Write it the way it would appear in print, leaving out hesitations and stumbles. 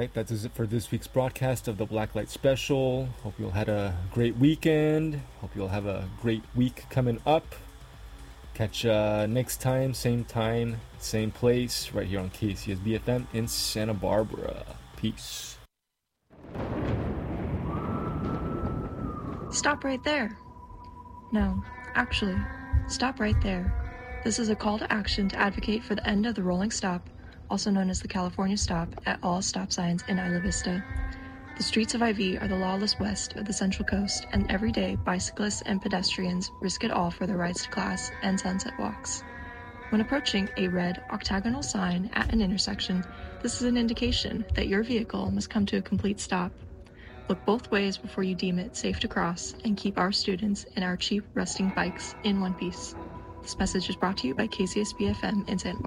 right, that does it for this week's broadcast of the Blacklight Special. Hope you all had a great weekend. Hope you all have a great week coming up. Catch next time, same place, right here on KCSB FM in Santa Barbara. Peace. Stop right there. No, actually, stop right there. This is a call to action to advocate for the end of the rolling stop, also known as the California Stop, at all stop signs in Isla Vista. The streets of IV are the lawless west of the Central Coast, and every day bicyclists and pedestrians risk it all for their rides to class and sunset walks. When approaching a red octagonal sign at an intersection, this is an indication that your vehicle must come to a complete stop. Look both ways before you deem it safe to cross, and keep our students and our cheap rusting bikes in one piece. This message is brought to you by KCSB FM in Santa Barbara.